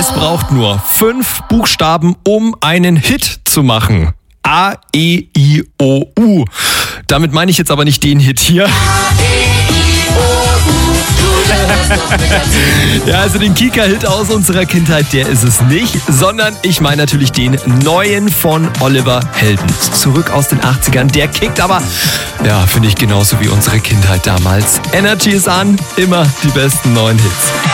Es braucht nur 5 Buchstaben, um einen Hit zu machen. A, E, I, O, U. Damit meine ich jetzt aber nicht den Hit hier. Ja, also den Kika-Hit aus unserer Kindheit, der ist es nicht, sondern ich meine natürlich den neuen von Oliver Heldens. Zurück aus den 80ern, der kickt aber, ja, finde ich genauso wie unsere Kindheit damals. Energy ist an, immer die besten neuen Hits.